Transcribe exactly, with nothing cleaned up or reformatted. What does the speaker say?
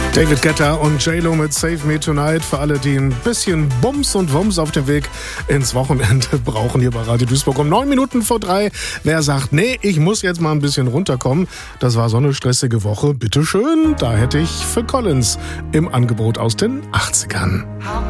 David Guetta und J-Lo mit Save Me Tonight. Für alle, die ein bisschen Bums und Wumms auf dem Weg ins Wochenende brauchen, hier bei Radio Duisburg um neun Minuten vor drei. Wer sagt, nee, ich muss jetzt mal ein bisschen runterkommen, das war so eine stressige Woche, bitteschön. Da hätte ich Phil Collins im Angebot aus den achtzigern.